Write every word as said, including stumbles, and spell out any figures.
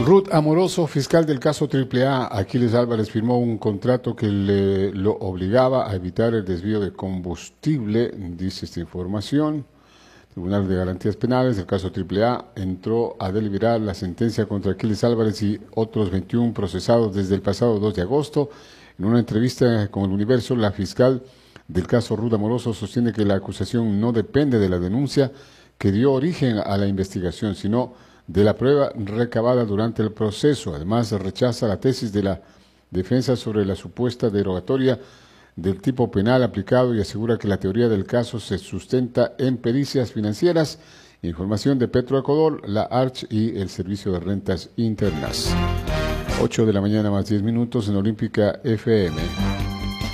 Ruth Amoroso, fiscal del caso Triple A, Aquiles Álvarez firmó un contrato que le, lo obligaba a evitar el desvío de combustible, dice esta información. Tribunal de Garantías Penales del caso Triple A entró a deliberar la sentencia contra Aquiles Álvarez y otros veintiún procesados desde el pasado dos de agosto. En una entrevista con El Universo, la fiscal del caso Ruth Amoroso sostiene que la acusación no depende de la denuncia que dio origen a la investigación, sino de la prueba recabada durante el proceso. Además, rechaza la tesis de la defensa sobre la supuesta derogatoria del tipo penal aplicado y asegura que la teoría del caso se sustenta en pericias financieras, información de Petroecuador, la Arch y el Servicio de Rentas Internas. ocho de la mañana más diez minutos en Olímpica F M.